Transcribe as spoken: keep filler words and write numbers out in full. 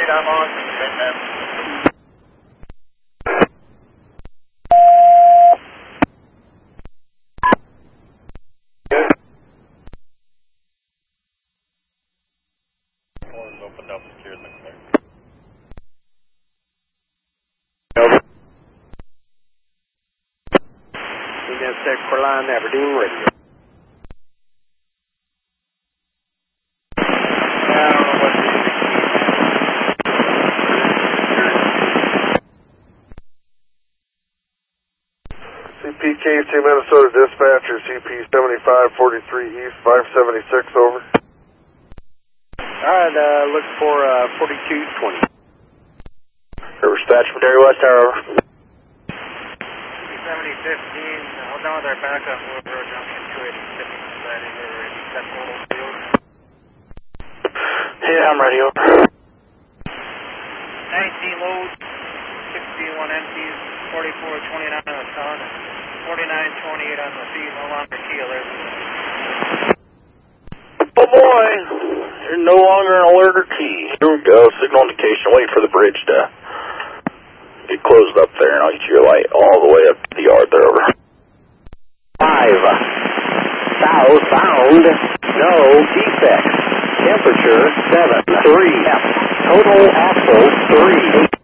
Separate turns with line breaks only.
I'm on. Opened up, secured in the clear. Over. Indian Six Line, Aberdeen Radio. C P K two Minnesota Dispatcher, C P seventy-five forty-three East, five seventy-six, over. Alright, uh, look for uh, forty-two twenty. River Dispatch from Dairy West Tower, over.
seventy fifteen, hold on with our backup, Wood Road Junction two eighty-six, ready, we're ready, set total field.
Yeah, I'm ready, over.
nineteen loads, sixty-one empties, forty-four twenty-nine on the ton, forty-nine twenty-eight on the feed, no longer key alert.
Oh boy, you're no longer an alert or key. Here we go, signal indication, wait for the bridge to get closed up there, and I'll get your light all the way up to the yard there, over. Five, southbound, no defects, temperature seven, three, total axle three.